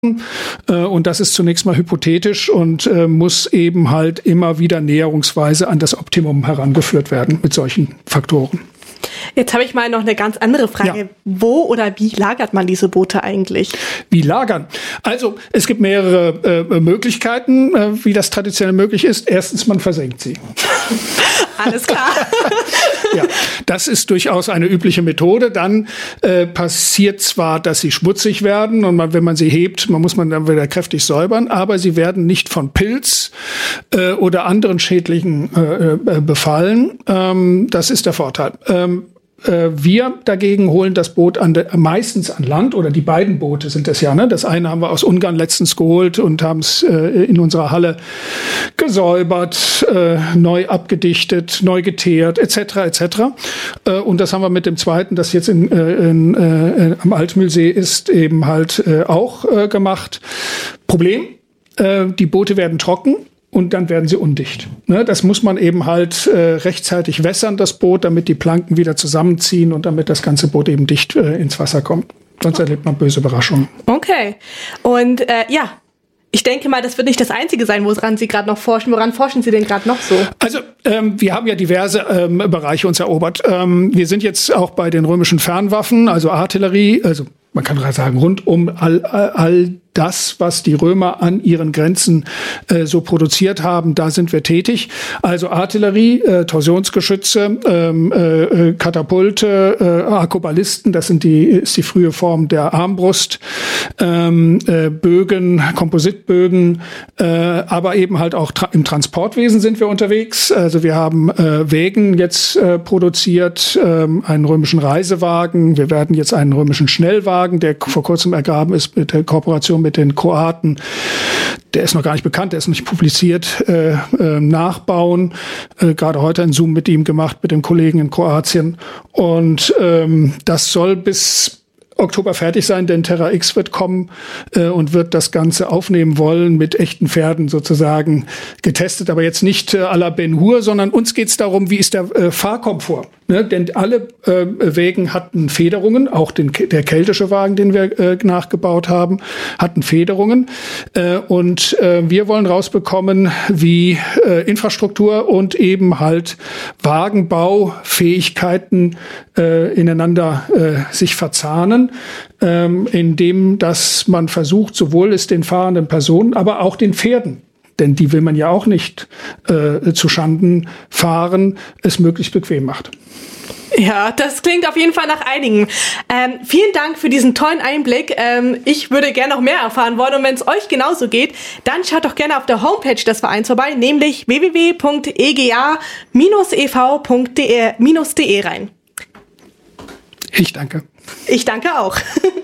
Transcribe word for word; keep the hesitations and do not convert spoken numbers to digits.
Und das ist zunächst mal hypothetisch und äh, muss eben halt immer wieder näherungsweise an das Optimum herangeführt werden mit solchen Faktoren. Jetzt habe ich mal noch eine ganz andere Frage. Ja. Wo oder wie lagert man diese Boote eigentlich? Wie lagern? Also es gibt mehrere äh, Möglichkeiten, äh, wie das traditionell möglich ist. Erstens, man versenkt sie. Alles klar. Ja, das ist durchaus eine übliche Methode. Dann äh, passiert zwar, dass sie schmutzig werden und man, wenn man sie hebt, man muss man dann wieder kräftig säubern, aber sie werden nicht von Pilz äh, oder anderen Schädlingen äh, äh, befallen. Ähm, das ist der Vorteil. Ähm, Wir dagegen holen das Boot an de, meistens an Land, oder die beiden Boote sind es ja. Ne? Das eine haben wir aus Ungarn letztens geholt und haben es äh, in unserer Halle gesäubert, äh, neu abgedichtet, neu geteert, et cetera et cetera. Äh, und das haben wir mit dem zweiten, das jetzt in, äh, in, äh, am Altmühlsee ist, eben halt äh, auch äh, gemacht. Problem, äh, die Boote werden trocken. Und dann werden sie undicht. Ne, das muss man eben halt äh, rechtzeitig wässern, das Boot, damit die Planken wieder zusammenziehen und damit das ganze Boot eben dicht äh, ins Wasser kommt. Sonst erlebt man böse Überraschungen. Okay. Und äh, ja, ich denke mal, das wird nicht das Einzige sein, woran Sie gerade noch forschen. Woran forschen Sie denn gerade noch so? Also ähm, wir haben ja diverse ähm, Bereiche uns erobert. Ähm, wir sind jetzt auch bei den römischen Fernwaffen, also Artillerie, also man kann sagen rund um all, all, all das, was die Römer an ihren Grenzen äh, so produziert haben, da sind wir tätig. Also Artillerie, äh, Torsionsgeschütze, ähm, äh, Katapulte, äh, Arkobalisten, das sind die, ist die frühe Form der Armbrust, ähm, äh, Bögen, Kompositbögen, äh, aber eben halt auch tra- im Transportwesen sind wir unterwegs. Also wir haben äh, Wägen jetzt äh, produziert, äh, einen römischen Reisewagen, wir werden jetzt einen römischen Schnellwagen, der vor kurzem ergraben ist mit der Kooperation mit den Kroaten, der ist noch gar nicht bekannt, der ist noch nicht publiziert, äh, äh, nachbauen. Äh, gerade heute ein Zoom mit ihm gemacht, mit dem Kollegen in Kroatien. Und ähm, das soll bis Oktober fertig sein, denn Terra X wird kommen äh, und wird das Ganze aufnehmen wollen, mit echten Pferden sozusagen getestet, aber jetzt nicht äh, à la Ben-Hur, sondern uns geht's darum, wie ist der äh, Fahrkomfort. Ne? Denn alle äh, Wägen hatten Federungen, auch den, der keltische Wagen, den wir äh, nachgebaut haben, hatten Federungen. Äh, und äh, wir wollen rausbekommen, wie äh, Infrastruktur und eben halt Wagenbaufähigkeiten äh, ineinander äh, sich verzahnen. Ähm, indem dass man versucht, sowohl es den fahrenden Personen, aber auch den Pferden, denn die will man ja auch nicht äh, zu Schanden fahren, es möglichst bequem macht. Ja, das klingt auf jeden Fall nach einigen. Ähm, vielen Dank für diesen tollen Einblick. Ähm, ich würde gerne noch mehr erfahren wollen, und wenn es euch genauso geht, dann schaut doch gerne auf der Homepage des Vereins vorbei, nämlich w w w punkt e g a dash e v punkt d e rein. Ich danke. Ich danke auch.